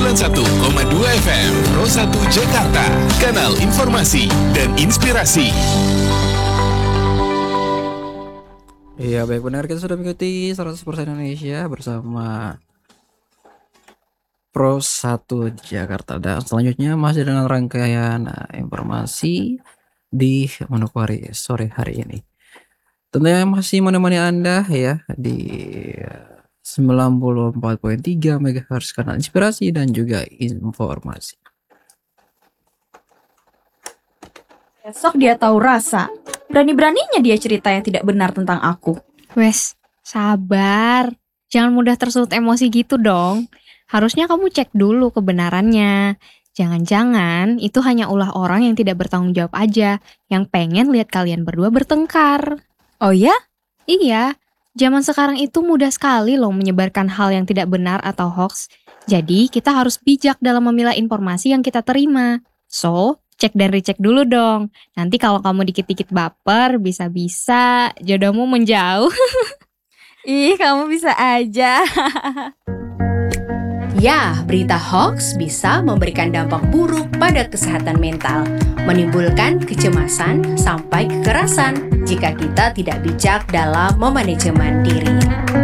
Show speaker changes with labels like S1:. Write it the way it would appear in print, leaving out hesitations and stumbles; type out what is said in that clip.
S1: 91,2 FM Pro 1 Jakarta, kanal informasi dan inspirasi.
S2: Iya, baik benar, kita sudah mengikuti 100% Indonesia bersama Pro 1 Jakarta. Dan selanjutnya masih dengan rangkaian informasi di Manokwari sore hari ini. Tentunya masih menemani Anda ya di 94.3 MHz kanal inspirasi dan juga informasi.
S3: Besok dia tahu rasa. Berani-beraninya dia cerita yang tidak benar tentang aku.
S4: Wes, sabar. Jangan mudah tersulut emosi gitu dong. Harusnya kamu cek dulu kebenarannya. Jangan-jangan itu hanya ulah orang yang tidak bertanggung jawab aja, yang pengen lihat kalian berdua bertengkar.
S3: Oh ya?
S4: Iya, zaman sekarang itu mudah sekali loh menyebarkan hal yang tidak benar atau hoax. Jadi kita harus bijak dalam memilah informasi yang kita terima. So, cek dan recheck dulu dong. Nanti kalau kamu dikit-dikit baper, bisa-bisa jodohmu menjauh.
S3: Ih, kamu bisa aja.
S5: Ya, berita hoax bisa memberikan dampak buruk pada kesehatan mental, menimbulkan kecemasan sampai kekerasan jika kita tidak bijak dalam memanajemen diri.